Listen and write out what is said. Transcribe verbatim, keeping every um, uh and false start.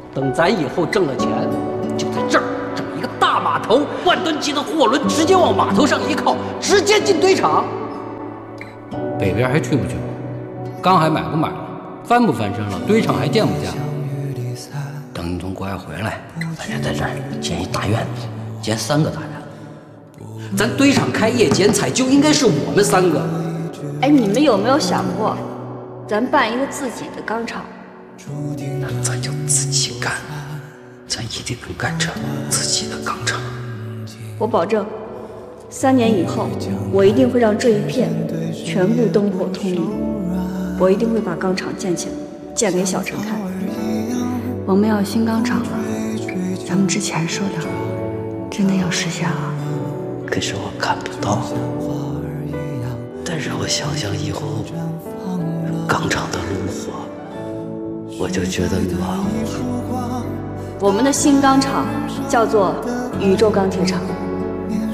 等咱以后挣了钱，就在这儿整一个大码头，万吨级的货轮直接往码头上一靠，直接进堆场。北边还去不去？钢还买不买了？翻不翻身了？堆场还建不建了？等你从国外回来，咱家在这儿建一大院子，建三个大院子。咱堆场开业剪彩就应该是我们三个。 哎，你们有没有想过，咱办一个自己的钢厂？ 那咱就自己干，咱一定能干成自己的钢厂。 我保证，三年以后，我一定会让这一片全部灯火通明。我一定会把钢厂建起来，建给小陈看。 我们要有新钢厂了，咱们之前说的，真的要实现了。 可是我看不到，但是我想想以后钢厂的炉火，我就觉得暖和。 我们的新钢厂叫做宇宙钢铁厂。